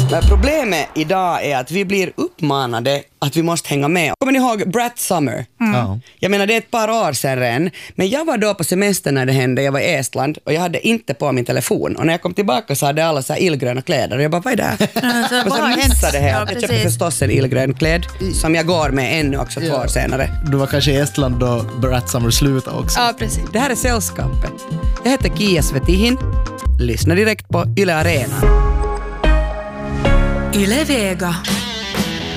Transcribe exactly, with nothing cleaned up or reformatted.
Men problemet idag är att vi blir uppmanade att vi måste hänga med. Kommer ni ihåg Brat Summer? Mm. Ja. Jag menar, det är ett par år sedan redan. Men jag var då på semester när det hände. Jag var i Estland och jag hade inte på min telefon. Och när jag kom tillbaka så hade alla så här illgröna kläder. Och jag bara, vad är det här? Alltså, och så missade det här. Ja, jag köpte förstås en illgrön kläd som jag går med ännu också två Ja. år senare. Du var kanske i Estland då Brat Summer slutade också. Ja, precis. Det här är Sällskapet. Jag heter Kia Svetihin. Lyssna direkt på Yle Arena. Yle Vega.